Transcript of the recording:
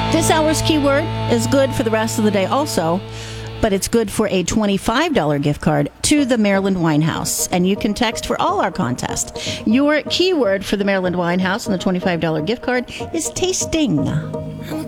This hour's keyword is good for the rest of the day also, but it's good for a $25 gift card to the Maryland Wine House. And you can text for all our contests. Your keyword for the Maryland Wine House and the $25 gift card is tasting.